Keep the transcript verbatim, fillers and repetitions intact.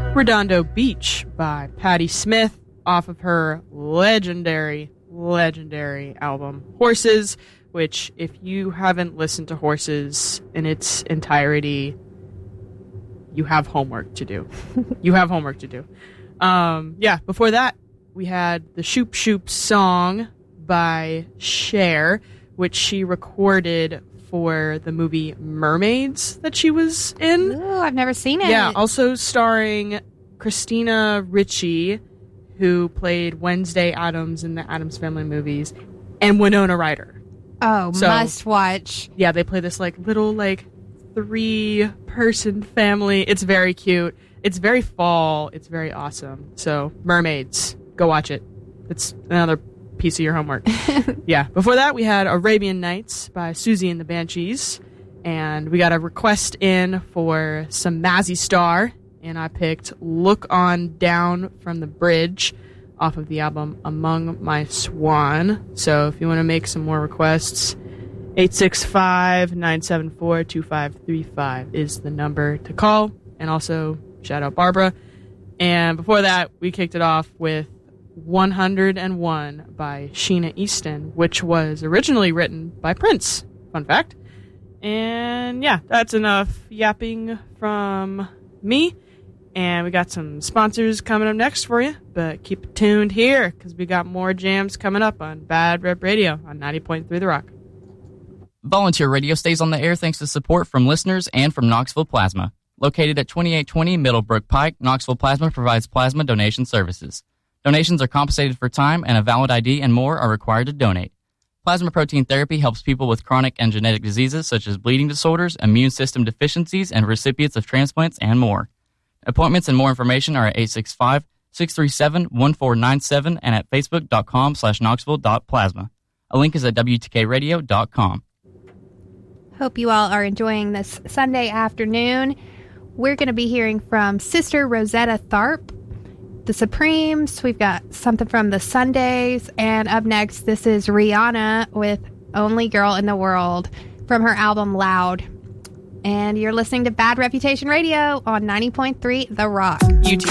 Redondo Beach by Patti Smith off of her legendary, legendary album Horses, which if you haven't listened to Horses in its entirety, you have homework to do. You have homework to do. Um, yeah, before that, we had the Shoop Shoop song by Cher, which she recorded for the movie Mermaids that she was in. Ooh, I've never seen it. Yeah, also starring Christina Ricci, who played Wednesday Addams in the Addams Family movies, and Winona Ryder. Oh, So- must watch. Yeah, they play this like little like three-person family. It's very cute. It's very fall. It's very awesome. So, Mermaids. Go watch it. It's another piece of your homework. Yeah. Before that, we had Arabian Nights by Susie and the Banshees. And we got a request in for some Mazzy Star. And I picked Look On Down from the Bridge off of the album Among My Swan. So if you want to make some more requests, eight six five, nine seven four, two five three five is the number to call. And also, shout out Barbara. And before that, we kicked it off with one hundred and one by Sheena Easton, which was originally written by Prince. Fun fact. And yeah, that's enough yapping from me. And we got some sponsors coming up next for you, but keep it tuned here because we got more jams coming up on Bad Rep Radio on ninety point three The Rock. Volunteer Radio stays on the air thanks to support from listeners and from Knoxville Plasma. Located at twenty-eight twenty Middlebrook Pike, Knoxville Plasma provides plasma donation services. Donations are compensated for time, and a valid I D and more are required to donate. Plasma protein therapy helps people with chronic and genetic diseases such as bleeding disorders, immune system deficiencies, and recipients of transplants, and more. Appointments and more information are at eight six five, six three seven, one four nine seven and at facebook.com slash knoxville.plasma. A link is at w t k radio dot com. Hope you all are enjoying this Sunday afternoon. We're going to be hearing from Sister Rosetta Tharpe, the Supremes. We've got something from the Sundays. And up next, this is Rihanna with Only Girl in the World from her album Loud. And you're listening to Bad Reputation Radio on ninety point three The Rock. U T